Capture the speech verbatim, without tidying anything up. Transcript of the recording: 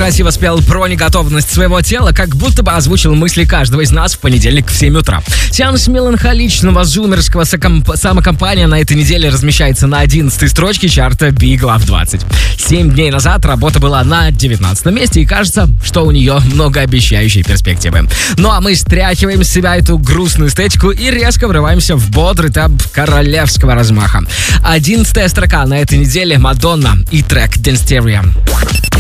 красиво спел про неготовность своего тела, как будто бы озвучил мысли каждого из нас в понедельник в семь утра. Сеанс меланхоличного зумерского самокомпания на этой неделе размещается на одиннадцатой строчке чарта Big Love двадцать. Семь дней назад работа была на девятнадцатом месте, и кажется, что у нее многообещающие перспективы. Ну а мы стряхиваем с себя эту грустную эстетику и резко врываемся в бодрый темп королевского размаха. Одиннадцатая строка на этой неделе — Мадонна и трек Dance Stereo.